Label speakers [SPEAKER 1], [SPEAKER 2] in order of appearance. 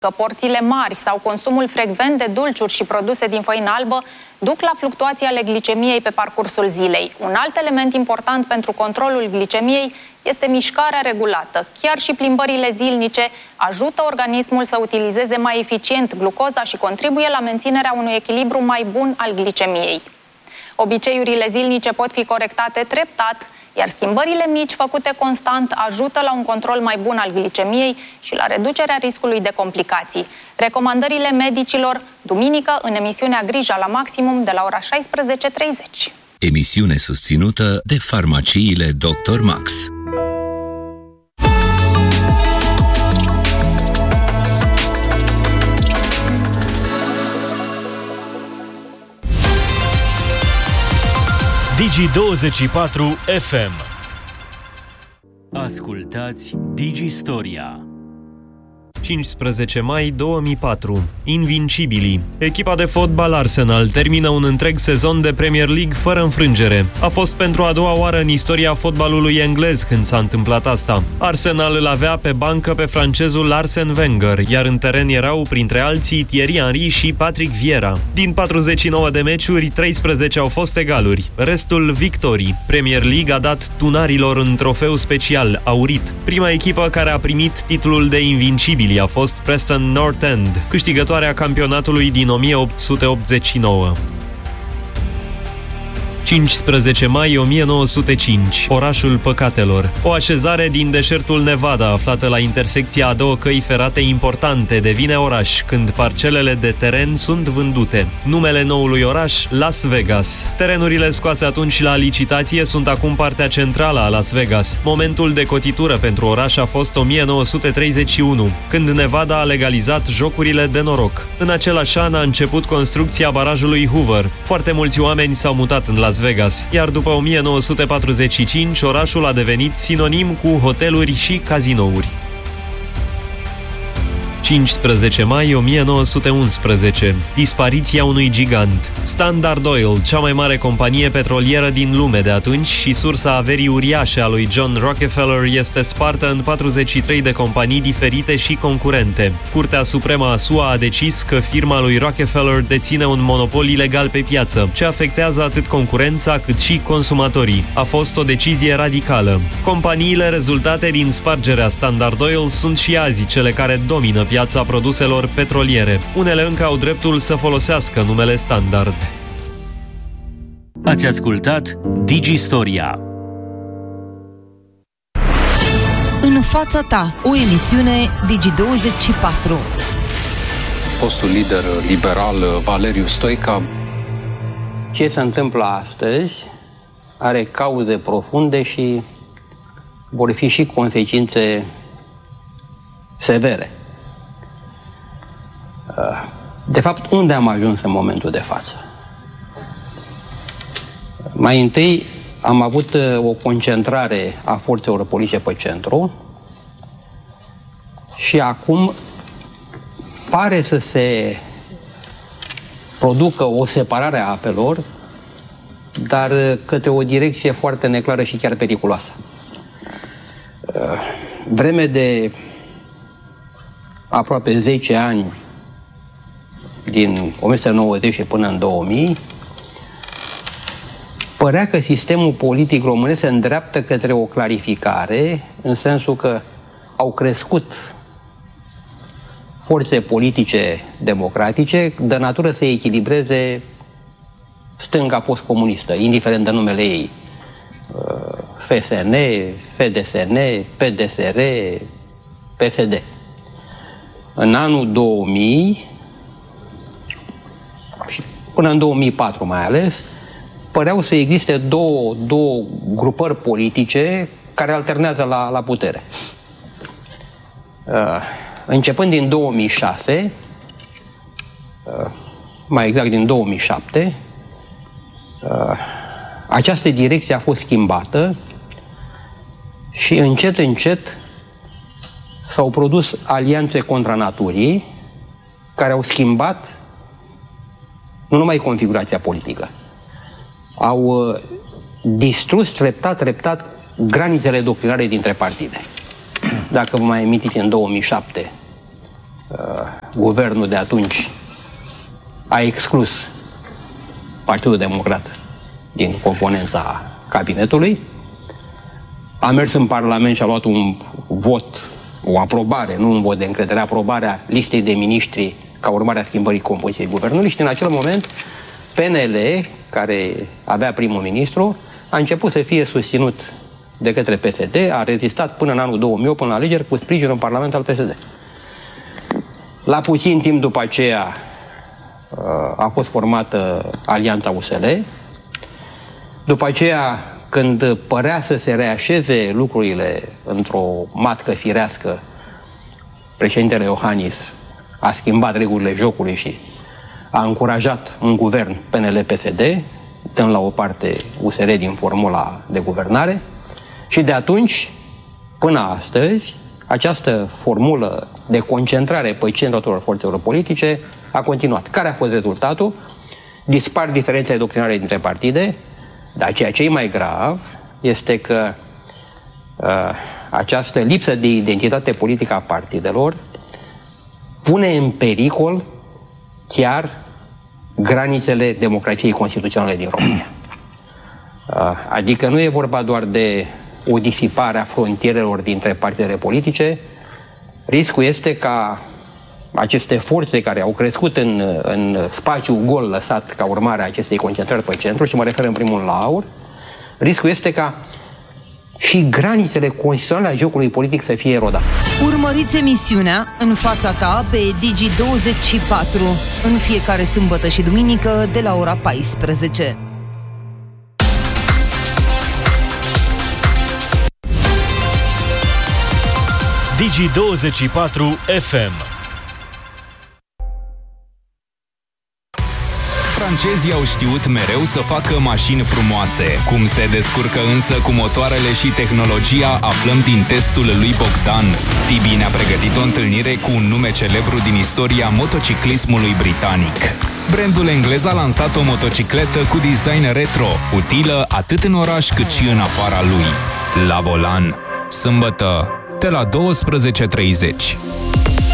[SPEAKER 1] că porțiile mari sau consumul frecvent de dulciuri și produse din făină albă duc la fluctuații ale glicemiei pe parcursul zilei. Un alt element important pentru controlul glicemiei este mișcarea regulată. Chiar și plimbările zilnice ajută organismul să utilizeze mai eficient glucoza și contribuie la menținerea unui echilibru mai bun al glicemiei. Obiceiurile zilnice pot fi corectate treptat, iar schimbările mici făcute constant ajută la un control mai bun al glicemiei și la reducerea riscului de complicații. Recomandările medicilor, duminică, în emisiunea Grija la Maximum, de la ora 16:30.
[SPEAKER 2] Emisiune susținută de farmaciile Dr. Max.
[SPEAKER 3] Digi24 FM. Ascultați Digistoria. 15 mai 2004. Invincibilii. Echipa de fotbal Arsenal termină un întreg sezon de Premier League fără înfrângere. A fost pentru a doua oară în istoria fotbalului englez când s-a întâmplat asta. Arsenal îl avea pe bancă pe francezul Arsene Wenger, iar în teren erau printre alții Thierry Henry și Patrick Vieira. Din 49 de meciuri, 13 au fost egaluri, restul victorii. Premier League a dat tunarilor un trofeu special, aurit. Prima echipă care a primit titlul de invincibil a fost Preston North End, câștigătoarea campionatului din 1889. 15 mai 1905, orașul păcatelor. O așezare din deșertul Nevada, aflată la intersecția a două căi ferate importante, devine oraș când parcelele de teren sunt vândute. Numele noului oraș, Las Vegas. Terenurile scoase atunci la licitație sunt acum partea centrală a Las Vegas. Momentul de cotitură pentru oraș a fost 1931, când Nevada a legalizat jocurile de noroc. În același an a început construcția barajului Hoover. Foarte mulți oameni s-au mutat în Las Vegas, iar după 1945 orașul a devenit sinonim cu hoteluri și cazinouri. 15 mai 1911. Dispariția unui gigant. Standard Oil, cea mai mare companie petrolieră din lume de atunci și sursa averii uriașe a lui John Rockefeller, este spartă în 43 de companii diferite și concurente. Curtea Supremă a SUA a decis că firma lui Rockefeller deține un monopol ilegal pe piață, ce afectează atât concurența cât și consumatorii. A fost o decizie radicală. Companiile rezultate din spargerea Standard Oil sunt și azi cele care domină piața produselor petroliere. Unele încă au dreptul să folosească numele Standard. Ați ascultat Digistoria.
[SPEAKER 4] În fața ta, o emisiune Digi24.
[SPEAKER 5] Fostul lider liberal Valeriu Stoica.
[SPEAKER 6] Ce se întâmplă astăzi are cauze profunde și vor fi și consecințe severe. De fapt, unde am ajuns în momentul de față? Mai întâi am avut o concentrare a forțelor politice pe centru și acum pare să se producă o separare a apelor, dar către o direcție foarte neclară și chiar periculoasă. Vreme de aproape 10 ani, din 1990 și până în 2000, părea că sistemul politic românesc se îndreaptă către o clarificare, în sensul că au crescut forțe politice democratice de natură să echilibreze stânga postcomunistă, indiferent de numele ei. FSN, FDSN, PDSR, PSD. În anul 2000 și până în 2004 mai ales, păreau să existe două grupări politice care alternează la putere. Începând din 2006, mai exact din 2007, această direcție a fost schimbată și încet, încet s-au produs alianțe contra naturii care au schimbat nu numai configurația politică, au distrus treptat granițele doctrinare dintre partide. Dacă vă mai amintiți, în 2007 guvernul de atunci a exclus Partidul Democrat din componența cabinetului, a mers în Parlament și a luat un vot, o aprobare, nu un vot de încredere, aprobarea listei de miniștri ca urmare a schimbării compoziției guvernului și în acel moment PNL, care avea primul ministru, a început să fie susținut de către PSD, a rezistat până în anul 2008, până la alegeri, cu sprijin în Parlament al PSD. La puțin timp după aceea a fost formată Alianța USL. După aceea, când părea să se reașeze lucrurile într-o matcă firească, președintele Iohannis a schimbat regulile jocului și a încurajat un guvern PNL-PSD, dând la o parte USR din formula de guvernare, și de atunci, până astăzi, această formulă de concentrare pe centrul tuturor forțelor politice a continuat. Care a fost rezultatul? Dispar diferențele doctrinare dintre partide, dar ceea ce e mai grav este că această lipsă de identitate politică a partidelor pune în pericol chiar granițele democrației constituționale din România. Adică nu e vorba doar de o disipare a frontierelor dintre partidele politice, riscul este ca aceste forțe care au crescut în spațiul gol lăsat ca urmare a acestei concentrări pe centru, și mă refer în primul la AUR, riscul este ca și granițele constituționale a jocului politic să fie erodate.
[SPEAKER 4] Urmăriți emisiunea În fața ta pe Digi24 în fiecare sâmbătă și duminică de la ora 14.
[SPEAKER 3] Digi24 FM.
[SPEAKER 7] Francezii au știut mereu să facă mașini frumoase. Cum se descurcă însă cu motoarele și tehnologia, aflăm din testul lui Bogdan. Tibi ne-a pregătit o întâlnire cu un nume celebru din istoria motociclismului britanic. Brandul englez a lansat o motocicletă cu design retro, utilă atât în oraș cât și în afara lui. La volan, sâmbătă, de la 12:30.